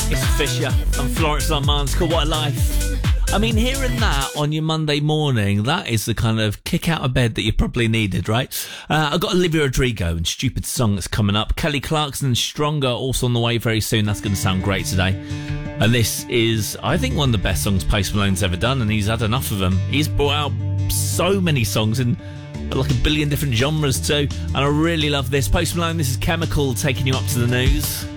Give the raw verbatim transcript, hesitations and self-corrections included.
It's Fisher and Florence Armand's called What a Life. I mean, hearing that on your Monday morning, that is the kind of kick out of bed that you probably needed, right? Uh, I've got Olivia Rodrigo and Stupid Song that's coming up. Kelly Clarkson, Stronger, also on the way very soon. That's going to sound great today. And this is, I think, one of the best songs Post Malone's ever done, and he's had enough of them. He's brought out so many songs in like a billion different genres too, and I really love this. Post Malone, this is Chemical, taking you up to the news.